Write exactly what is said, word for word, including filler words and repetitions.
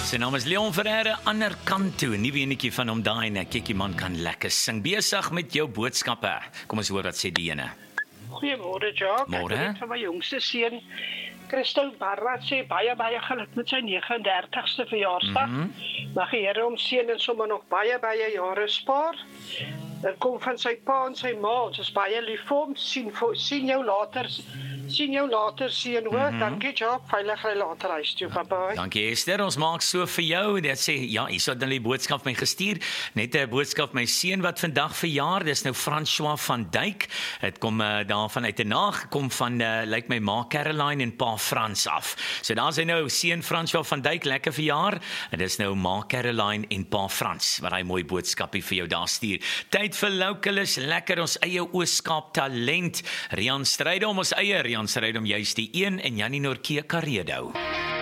Sy naam is Leon Ferreira, ander kant toe, nie wenetjie van hom daai en ek kyk die man kan lekker sing. Besig met jou boodskappe. Kom ons hoor wat sê die ene. Goeiemôre, Jacques. Môre. Ek het van my jongste seun, Christo Barrat, sê baie baie geluk met sy negentig en dertigste verjaarsdag. Mm -hmm. Mag die Here hom seën en sommer nog baie baie jare spaar. Dit kom van sy pa en sy ma. Ons is baie lief vir hom. Sien sien jou later. Sien jou later seën hoor. Mm -hmm. Dankie, Jacques. Veilig ry later huis toe. Bye bye. Dankie Esther, ons maak so vir jou. Dit sê ja, hier het hulle die boodskap my gestuur. Net 'n boodskap my seun wat vandag verjaar. Dis nou François van Duyk. Dit kom uh, daarvan uit 'n nagekom van uh, lyk my ma Caroline en pa Frans af. So daar's hy nou seun François van Duyk, lekker verjaar. En dis nou ma Caroline en pa Frans wat hy mooi boodskapie vir jou daar stuur. Tyd vir Localus, lekker ons eie Oos-Kaap talent. Rian Strydom, ons eie Rian Strydom, juist die een en Janie Norke Karedo.